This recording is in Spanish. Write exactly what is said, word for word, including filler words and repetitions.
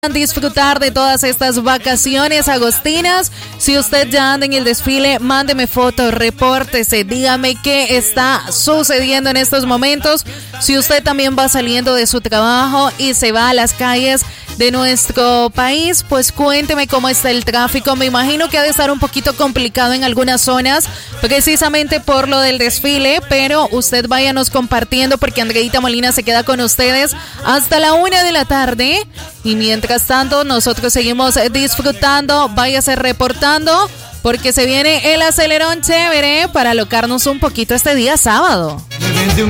disfrutar de todas estas vacaciones agostinas. Si usted ya anda en el desfile, mándeme fotos, repórtese, dígame qué está sucediendo en estos momentos. Si usted también va saliendo de su trabajo y se va a las calles de nuestro país, pues cuénteme cómo está el tráfico. Me imagino que ha de estar un poquito complicado en algunas zonas, precisamente por lo del desfile, pero usted váyanos compartiendo porque Andreita Molina se queda con ustedes hasta la una de la tarde. Y mientras tanto, nosotros seguimos disfrutando, váyase reportando, porque se viene el acelerón chévere para alocarnos un poquito este día sábado.